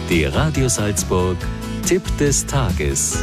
Die Radio Salzburg Tipp des Tages.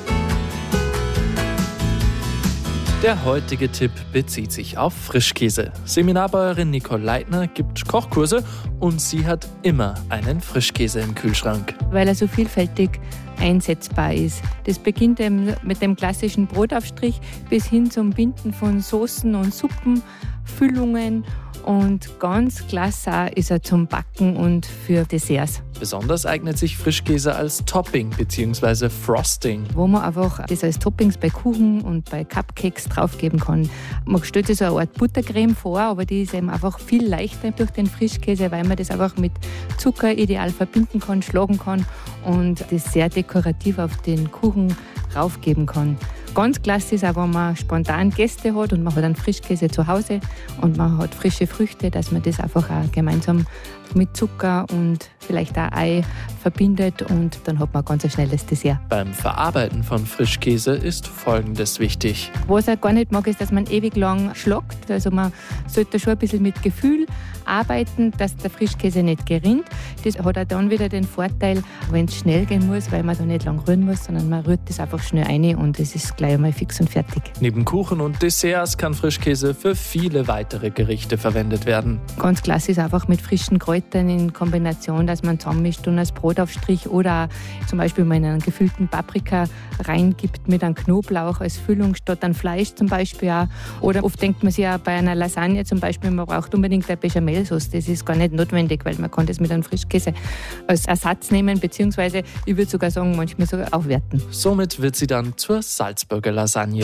Der heutige Tipp bezieht sich auf Frischkäse. Seminarbäuerin Nicole Leitner gibt Kochkurse und sie hat immer einen Frischkäse im Kühlschrank. Weil er so vielfältig einsetzbar ist. Das beginnt eben mit dem klassischen Brotaufstrich bis hin zum Binden von Soßen und Suppen, Füllungen. Und ganz klasse ist er zum Backen und für Desserts. Besonders eignet sich Frischkäse als Topping bzw. Frosting. Wo man einfach das als Toppings bei Kuchen und bei Cupcakes draufgeben kann. Man stellt sich so eine Art Buttercreme vor, aber die ist eben einfach viel leichter durch den Frischkäse, weil man das einfach mit Zucker ideal verbinden kann, schlagen kann und das sehr dekorativ auf den Kuchen raufgeben kann. Ganz klasse ist auch, wenn man spontan Gäste hat und man hat einen Frischkäse zu Hause und man hat frische Früchte, dass man das einfach auch gemeinsam mit Zucker und vielleicht auch Ei verbindet und dann hat man ganz ein schnelles Dessert. Beim Verarbeiten von Frischkäse ist Folgendes wichtig. Was er gar nicht mag, ist, dass man ewig lang schlagt. Also man sollte schon ein bisschen mit Gefühl arbeiten, dass der Frischkäse nicht gerinnt. Das hat auch dann wieder den Vorteil, wenn es schnell gehen muss, weil man da nicht lang rühren muss, sondern man rührt das einfach schnell rein und es ist gleich einmal fix und fertig. Neben Kuchen und Desserts kann Frischkäse für viele weitere Gerichte verwendet werden. Ganz klasse ist einfach mit frischen Kräutern in Kombination, dass man zusammenmischt und als Brotaufstrich oder zum Beispiel mal in einen gefüllten Paprika reingibt mit einem Knoblauch als Füllung statt an Fleisch zum Beispiel auch. Oder oft denkt man sich ja bei einer Lasagne zum Beispiel, man braucht unbedingt eine Bechamelsauce. Das ist gar nicht notwendig, weil man kann das mit einem Frischkäse als Ersatz nehmen, beziehungsweise ich würde sogar sagen, manchmal sogar aufwerten. Somit wird sie dann zur Salzburger Lasagne.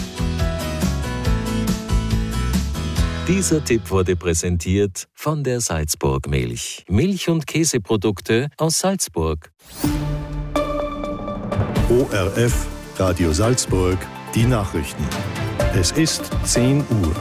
Dieser Tipp wurde präsentiert von der Salzburg Milch. Milch- und Käseprodukte aus Salzburg. ORF, Radio Salzburg, die Nachrichten. Es ist 10 Uhr.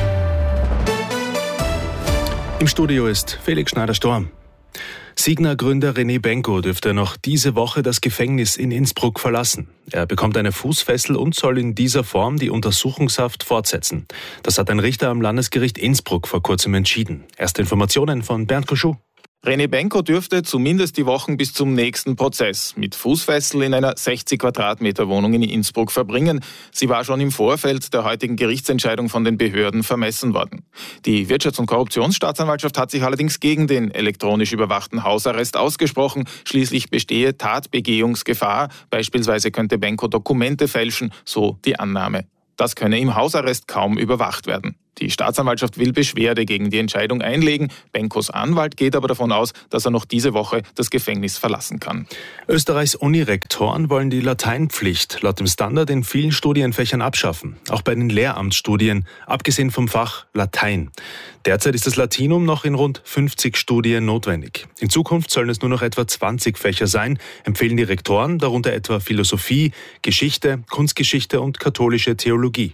Im Studio ist Felix Schneider-Storm. Signa-Gründer René Benko dürfte noch diese Woche das Gefängnis in Innsbruck verlassen. Er bekommt eine Fußfessel und soll in dieser Form die Untersuchungshaft fortsetzen. Das hat ein Richter am Landesgericht Innsbruck vor kurzem entschieden. Erste Informationen von Bernd Koschou. René Benko dürfte zumindest die Wochen bis zum nächsten Prozess mit Fußfessel in einer 60 Quadratmeter Wohnung in Innsbruck verbringen. Sie war schon im Vorfeld der heutigen Gerichtsentscheidung von den Behörden vermessen worden. Die Wirtschafts- und Korruptionsstaatsanwaltschaft hat sich allerdings gegen den elektronisch überwachten Hausarrest ausgesprochen. Schließlich bestehe Tatbegehungsgefahr. Beispielsweise könnte Benko Dokumente fälschen, so die Annahme. Das könne im Hausarrest kaum überwacht werden. Die Staatsanwaltschaft will Beschwerde gegen die Entscheidung einlegen. Benkos Anwalt geht aber davon aus, dass er noch diese Woche das Gefängnis verlassen kann. Österreichs Unirektoren wollen die Lateinpflicht laut dem Standard in vielen Studienfächern abschaffen. Auch bei den Lehramtsstudien, abgesehen vom Fach Latein. Derzeit ist das Latinum noch in rund 50 Studien notwendig. In Zukunft sollen es nur noch etwa 20 Fächer sein, empfehlen die Rektoren, darunter etwa Philosophie, Geschichte, Kunstgeschichte und katholische Theologie.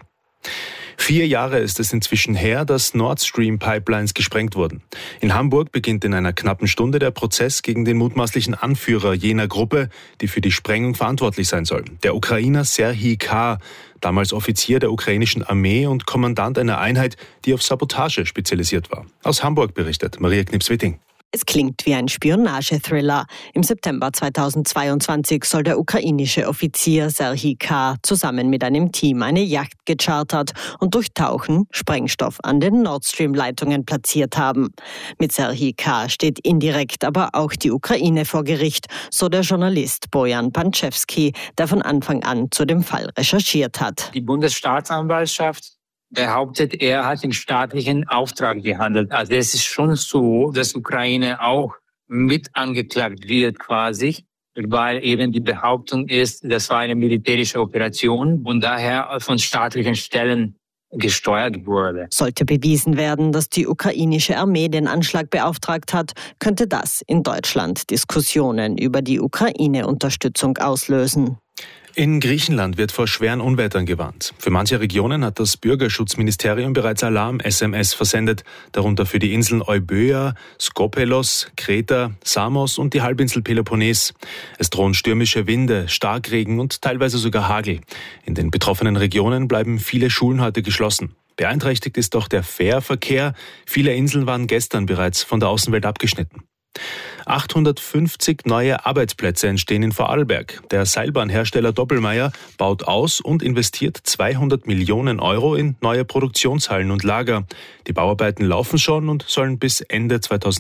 4 Jahre ist es inzwischen her, dass Nord Stream Pipelines gesprengt wurden. In Hamburg beginnt in einer knappen Stunde der Prozess gegen den mutmaßlichen Anführer jener Gruppe, die für die Sprengung verantwortlich sein soll. Der Ukrainer Serhij K., damals Offizier der ukrainischen Armee und Kommandant einer Einheit, die auf Sabotage spezialisiert war. Aus Hamburg berichtet Maria Knips-Witting. Es klingt wie ein Spionagethriller. Im September 2022 soll der ukrainische Offizier Serhij K. zusammen mit einem Team eine Yacht gechartert und durch Tauchen Sprengstoff an den Nord Stream-Leitungen platziert haben. Mit Serhij K. steht indirekt aber auch die Ukraine vor Gericht, so der Journalist Bojan Panczewski, der von Anfang an zu dem Fall recherchiert hat. Die Bundesstaatsanwaltschaft behauptet, er hat in staatlichen Auftrag gehandelt. Also es ist schon so, dass Ukraine auch mit angeklagt wird quasi, weil eben die Behauptung ist, das war eine militärische Operation und daher von staatlichen Stellen gesteuert wurde. Sollte bewiesen werden, dass die ukrainische Armee den Anschlag beauftragt hat, könnte das in Deutschland Diskussionen über die Ukraine-Unterstützung auslösen. In Griechenland wird vor schweren Unwettern gewarnt. Für manche Regionen hat das Bürgerschutzministerium bereits Alarm-SMS versendet, darunter für die Inseln Euböa, Skopelos, Kreta, Samos und die Halbinsel Peloponnes. Es drohen stürmische Winde, Starkregen und teilweise sogar Hagel. In den betroffenen Regionen bleiben viele Schulen heute geschlossen. Beeinträchtigt ist auch der Fährverkehr. Viele Inseln waren gestern bereits von der Außenwelt abgeschnitten. 850 neue Arbeitsplätze entstehen in Vorarlberg. Der Seilbahnhersteller Doppelmayr baut aus und investiert 200 Millionen Euro in neue Produktionshallen und Lager. Die Bauarbeiten laufen schon und sollen bis Ende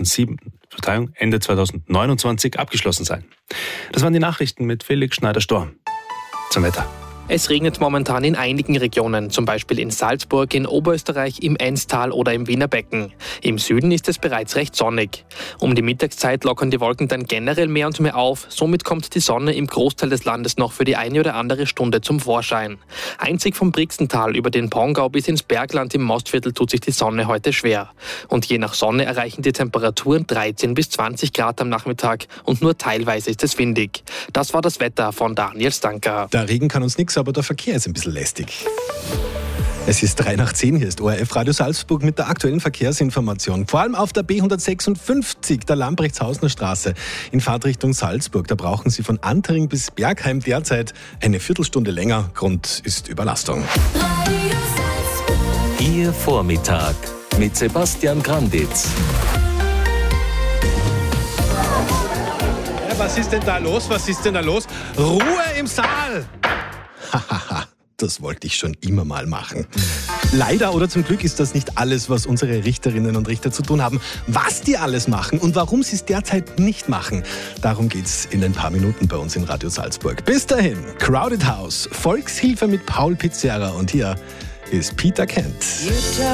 2029 abgeschlossen sein. Das waren die Nachrichten mit Felix Schneider-Storm. Zum Wetter. Es regnet momentan in einigen Regionen, zum Beispiel in Salzburg, in Oberösterreich, im Enztal oder im Wiener Becken. Im Süden ist es bereits recht sonnig. Um die Mittagszeit lockern die Wolken dann generell mehr und mehr auf. Somit kommt die Sonne im Großteil des Landes noch für die eine oder andere Stunde zum Vorschein. Einzig vom Brixental über den Pongau bis ins Bergland im Mostviertel tut sich die Sonne heute schwer. Und je nach Sonne erreichen die Temperaturen 13 bis 20 Grad am Nachmittag und nur teilweise ist es windig. Das war das Wetter von Daniel Stanker. Der Regen kann uns nichts, aber der Verkehr ist ein bisschen lästig. Es ist 9:03, hier ist ORF Radio Salzburg mit der aktuellen Verkehrsinformation. Vor allem auf der B156, der Lambrechtshausener Straße in Fahrtrichtung Salzburg. Da brauchen Sie von Antering bis Bergheim derzeit eine Viertelstunde länger. Grund ist Überlastung. Ihr Vormittag mit Sebastian Granditz. Was ist denn da los? Ruhe im Saal! Hahaha, das wollte ich schon immer mal machen. Leider oder zum Glück ist das nicht alles, was unsere Richterinnen und Richter zu tun haben. Was die alles machen und warum sie es derzeit nicht machen, darum geht's in ein paar Minuten bei uns in Radio Salzburg. Bis dahin, Crowded House, Volkshilfe mit Paul Pizzerra und hier ist Peter Kent.